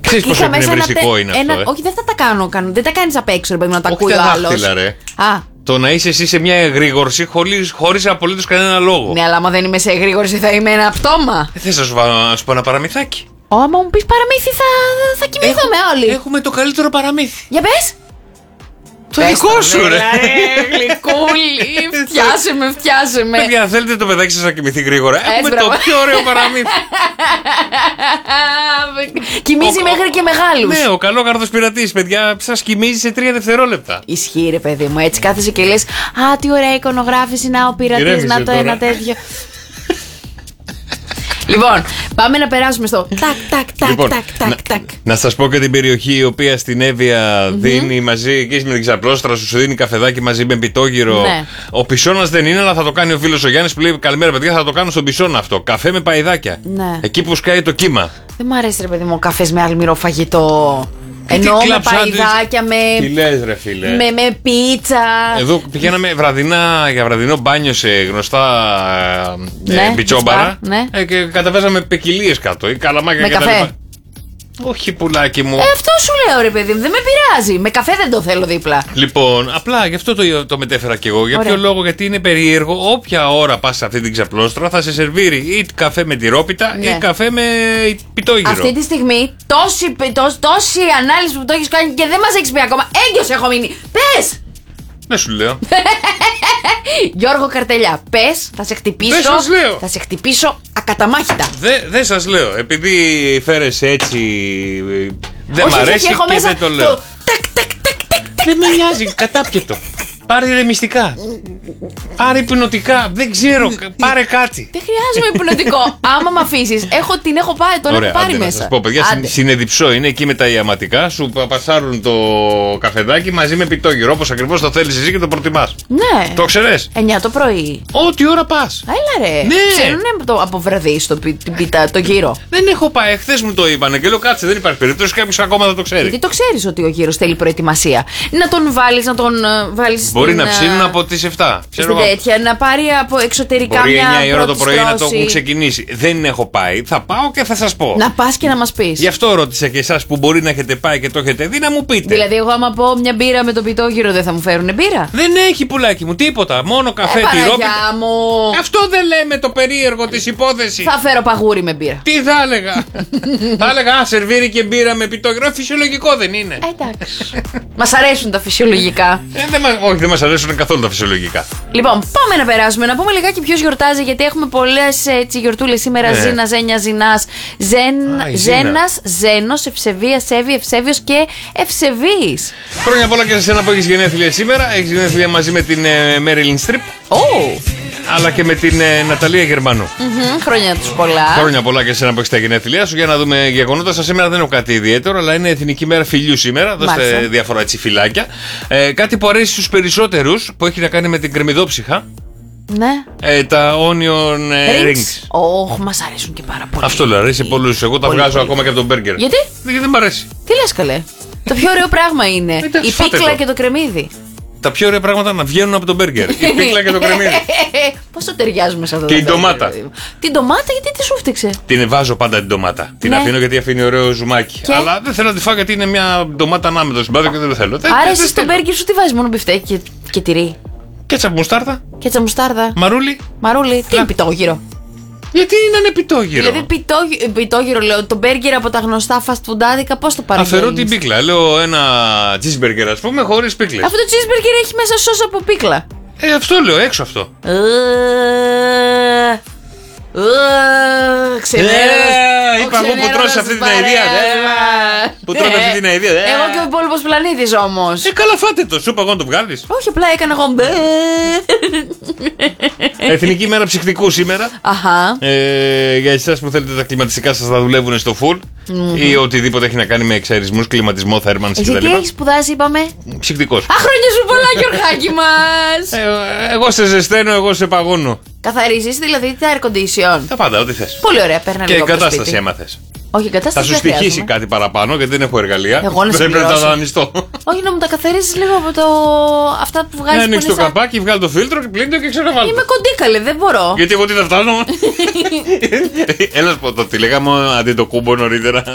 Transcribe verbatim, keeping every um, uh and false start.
Ξέρεις πόσο εκνευριστικό είναι αυτό. Ένα, ε? Όχι, δεν θα τα κάνω. κάνω δεν τα κάνεις απ' έξω, ρε παιδί, να τα ακούει ο άλλος. Α. Το να είσαι εσύ σε μια εγρήγορση χωρίς απολύτως κανένα λόγο. Ναι, αλλά άμα δεν είμαι σε εγρήγορση θα είμαι ένα πτώμα. Ε, θες να σου, να σου πω ένα παραμυθάκι? Ω, άμα μου πεις παραμύθι θα, θα κοιμηθούμε όλοι. Έχουμε το καλύτερο παραμύθι. Για πες. Το πες δικό σου, ρε. Γλυκούλη, φτιάσε με, φτιάσε με. Παιδιά, θέλετε το παιδάκι σας να κοιμηθεί γρήγορα? Έχουμε μπράβο. το πιο ωραίο παραμύθι. Κοιμίζει μέχρι και μεγάλους. Ναι, ο καλόκαρδος πειρατής, παιδιά, σας κοιμίζει σε τρία δευτερόλεπτα. Ισχύει, ρε παιδί μου, έτσι κάθεσαι και λες, α, τι ωραία εικονογράφηση, να ο πειρατής, να το ένα τέτοιο. Λοιπόν, πάμε να περάσουμε στο τάκ, τάκ, τάκ, λοιπόν, τάκ, τάκ, να, τάκ. Να σας πω και την περιοχή η οποία στην Εύβοια mm-hmm. δίνει μαζί, εκεί με την ξαπλώστρα σου, σου δίνει καφεδάκι μαζί με πιτόγυρο. Ναι. Ο Πισώνας δεν είναι, αλλά θα το κάνει ο φίλος ο Γιάννης που λέει καλημέρα παιδιά, θα το κάνω στον Πισώνα αυτό. Καφέ με παϊδάκια. Ναι. Εκεί που σκάει το κύμα. Δεν μ' αρέσει, ρε παιδί μου, ο καφές με αλμυρό φαγητό. Ε, Ενώ με παϊδάκια, με, τι λες, ρε φίλε. με, με πίτσα. Εδώ πηγαίναμε βραδινά, για βραδινό μπάνιο σε γνωστά ναι, ε, μπιτσόμπαρα ναι. ε, και κατεβάζαμε πεκιλίες κάτω ή καλαμάκια με και καφέ. τα Όχι, πουλάκι μου. Ε, αυτό σου λέω, ρε παιδί μου, δεν με πειράζει. Με καφέ δεν το θέλω δίπλα. Λοιπόν, απλά γι' αυτό το, το μετέφερα κι εγώ. Για Ωραία. ποιο λόγο? Γιατί είναι περίεργο. Όποια ώρα πας σε αυτή την ξαπλώστρα θα σε σερβίρει ή καφέ με τυρόπιτα ναι. ή καφέ με πιτόγυρο. Αυτή τη στιγμή τόση, τόση, τόση ανάλυση που το έχεις κάνει και δεν μας έχεις πει ακόμα. Έγκυος έχω μείνει. Πες! Ναι, σου λέω. Γιώργο Καρτελιά, πες, θα σε χτυπήσω. Δεν σας λέω. Θα σε χτυπήσω ακαταμάχητα. Δεν δε σας λέω. Επειδή φέρεσαι έτσι. Δεν μ' όχι, αρέσει έχω και μέσα δεν το λέω. Το... Τακ, τακ, τακ, τακ, Δεν με νοιάζει, κατάπιετο. Πάρε ηρεμιστικά. Πάρε υπνοτικά. Δεν ξέρω. Πάρε κάτι. Δεν χρειάζομαι υπνοτικό. Άμα με αφήσεις, έχω, την έχω πάρει, τον Ωραία, έχω πάρει άντε, μέσα. να σας πω, παιδιά, Άντε. στην Εδιψό είναι εκεί με τα ιαματικά. Σου πασάρουν το καφεδάκι μαζί με πιτόγυρο. Όπως ακριβώς το θέλεις εσύ και το προτιμάς. Ναι. Το ξέρεις? εννιά το πρωί. Ό,τι ώρα πας. Έλα ρε. Ναι. Ξέρουνε το, από βραδύ στο πι, την πίτα, το γύρο. Δεν έχω πάει. Χθες μου το είπανε και λέω κάτσε, δεν υπάρχει περίπτωση. Κάποιος ακόμα δεν το ξέρει. Γιατί το ξέρεις ότι ο γύρος θέλει προετοιμασία. Να τον βάλεις, να τον βάλεις. Μπορεί στην, να ψήνουν από τις εφτά. Ξέρω στην εγώ. τέτοια, να πάρει από εξωτερικά Μπορεί μια εννιά η ώρα το πρώτη πρωί να το στρώση. έχουν ξεκινήσει. Δεν έχω πάει. Θα πάω και θα σας πω. Να πας και να μας πεις. Γι' αυτό ρώτησα και εσάς που μπορεί να έχετε πάει και το έχετε δει να μου πείτε. Δηλαδή, εγώ άμα πω μια μπύρα με το πιτόγυρο, δεν θα μου φέρουν μπύρα. Δεν έχει πουλάκι μου τίποτα. Μόνο καφέ, Ε, τυρόπιτα. Παναγιά μου. Αυτό δεν λέμε το περίεργο της υπόθεσης. Θα φέρω παγούρι με μπύρα. Τι θα έλεγα. Θα έλεγα α, σερβίρει και μπύρα με πιτόγυρο. Φυσιολογικό δεν είναι. Εντάξει. Μας αρέσουν τα φυσιολογικά. Ε, δεν μας- όχι, δεν μας αρέσουν καθόλου τα φυσιολογικά. Λοιπόν, πάμε να περάσουμε. Να πούμε λιγάκι ποιος γιορτάζει, γιατί έχουμε πολλές έτσι γιορτούλες σήμερα. Ναι. Ζήνα, Ζένια, Ζηνάς. Ζεν, Α, η Ζήνα. Ζένας, Ζένος, Ευσεβία, Σέβη, Ευσέβιος και Ευσεβής. Χρόνια πολλά και σε εσένα που έχεις γενέθλια σήμερα. Έχεις γενέθλια μαζί με την ε, Μέριλιν Στριπ, Ω! αλλά και με την ε, Ναταλία Γερμανού. Μμμ, Χρόνια τους πολλά. Χρόνια πολλά και σε εσένα που έχεις τα γενέθλιά σου. Για να δούμε γεγονότα. Σας σήμερα δεν έχω κάτι ιδιαίτερο, αλλά είναι Εθνική Μέρα Φιλιού σήμερα. Δώστε Μάλιστα. διάφορα έτσι φυλάκια. Ε, κάτι που αρέσει στους περισσότερους που έχει να κάνει με την κρεμμυδόψυχα. Ναι. Ε, τα onion ε, rings. Ωχ, μας αρέσουν και πάρα πολύ. Αυτό λέω, αρέσει σε πολλούς. Εγώ τα Πολύ, βγάζω πολύ. ακόμα και από τον μπέργκερ. Γιατί? Γιατί δεν μ' αρέσει. Τι λες καλέ. Το πιο ωραίο πράγμα είναι Εντάξει, η φάτε πίκλα το. και το κρεμμύδι. Τα πιο ωραία πράγματα να βγαίνουν από τον μπέργκερ. Η πίκλα και το κρεμμύδι. Πόσο ταιριάζουμε σε αυτό Και το η πράγμα, ντομάτα. παιδί μου. Την ντομάτα, γιατί τη σου φτιάξε. Την βάζω πάντα την ντομάτα. Την Ναι. αφήνω γιατί αφήνει ωραίο ζουμάκι. Και? Αλλά δεν θέλω να τη φάω γιατί είναι μια ντομάτα ανάμετρο στην πάντα και δεν το θέλω. Δεν- Άρα δεν- εσύ δεν στο θέλω. μπέργκερ σου τι βάζεις, μόνο μπιφτέκι και, και τυρί. Κέτσαπ μουστάρδα, Κέτσα μουστάρδα. μαρούλι. Μαρούλι, τι είναι πιτόγυρο. Γιατί είναι ανεπιτόγυρο. Δηλαδή πιτόγυρο, πιτόγυρο λέω, το μπέργκερ από τα γνωστά fast foodáδικα, πώς το παραγγέλνεις. Αφαιρώ την πίκλα. Λέω ένα cheeseburger, ας πούμε, χωρίς πίκλες. Αυτό το cheeseburger έχει μέσα σως από πίκλα. Ε, αυτό λέω, έξω αυτό. Ε, ε, ξενέρος. Ε, Ο είπα εγώ που ξενέρος τρως αυτή την παρέα. αηδία. Ε, Που τρώμε αυτή την αηδία. Ε. Εγώ και ο υπόλοιπος πλανήτης όμως. Ε, καλά φάτε το. Σου είπα εγώ να το βγάλεις. Όχι, απλά έκανα εγώ μπε. Εθνική μέρα ψυχτικού σήμερα. Αχα. Ε, για εσάς που θέλετε τα κλιματιστικά σας να δουλεύουν στο full ή οτιδήποτε έχει να κάνει με εξαερισμούς, κλιματισμό, θέρμανση Εσύ τι κτλ. έχεις σπουδάσει, είπαμε. Ψυχτικός. Α, χρόνια σου πολλά, Γιωργάκη μας. Ε, εγώ σε ζεσταίνω, εγώ σε παγώνω. Καθαρίζεις δηλαδή τα air condition. Τα πάντα, ό,τι θες. Πολύ ωραία, παίρνα Και λίγο από το κατάσταση σπίτι. έμαθες. Όχι, Θα κατάσταση σου δεν στοιχήσει χρειάζομαι. κάτι παραπάνω γιατί δεν έχω εργαλεία. Εγώ να δεν πρέπει να τα συμπληρώσω. δανειστώ. Όχι, να μου τα καθαρίζεις λίγο από το... αυτά που Να βγάζεις που ανοίξει είναι το σαν... καπάκι, βγάλει το φίλτρο και πλύνει το και ξαναβάλει. Είμαι κοντίκαλε, δεν μπορώ. Γιατί εγώ τι θα φτάνω. Έλα σου πω το τι λέγαμε αντί το κούμπο νωρίτερα.